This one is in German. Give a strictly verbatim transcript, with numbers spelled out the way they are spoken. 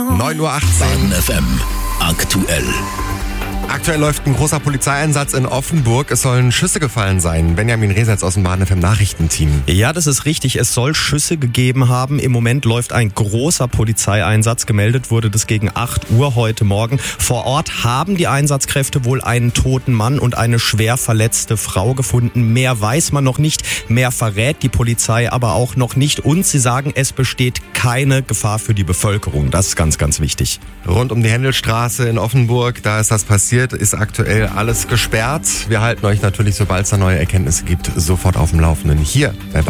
neun Uhr achtzehn. Baden F M. Aktuell. Aktuell läuft ein großer Polizeieinsatz in Offenburg. Es sollen Schüsse gefallen sein. Benjamin Resetz aus dem Baden F M Nachrichtenteam. Ja, das ist richtig. Es soll Schüsse gegeben haben. Im Moment läuft ein großer Polizeieinsatz. Gemeldet wurde das gegen acht Uhr heute Morgen. Vor Ort haben die Einsatzkräfte wohl einen toten Mann und eine schwer verletzte Frau gefunden. Mehr weiß man noch nicht. Mehr verrät die Polizei aber auch noch nicht. Und sie sagen, es besteht keine Gefahr für die Bevölkerung. Das ist ganz, ganz wichtig. Rund um die Händelstraße in Offenburg, da ist das passiert, ist aktuell alles gesperrt. Wir halten euch natürlich, sobald es da neue Erkenntnisse gibt, sofort auf dem Laufenden hier bei